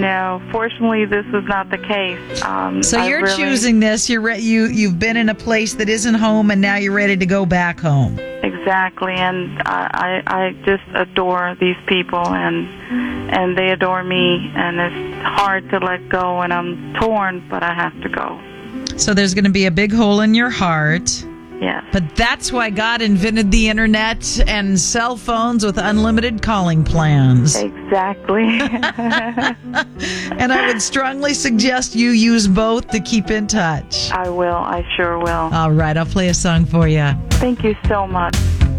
No, fortunately, this is not the case. So you're choosing this. You've been in a place that isn't home, and now you're ready to go back home. Exactly, and I just adore these people, and they adore me, and it's hard to let go, and I'm torn, but I have to go. So there's going to be a big hole in your heart. Yes. But that's why God invented the internet and cell phones with unlimited calling plans. Exactly. And I would strongly suggest you use both to keep in touch. I will. I sure will. All right, I'll play a song for you. Thank you so much.